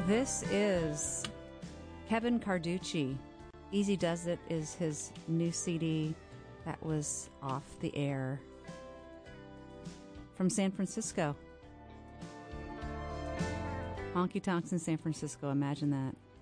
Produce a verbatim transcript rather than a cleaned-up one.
This is Kevin Carducci. Easy Does It is his new C D that was off the air from San Francisco. Honky tonks in San Francisco, imagine that.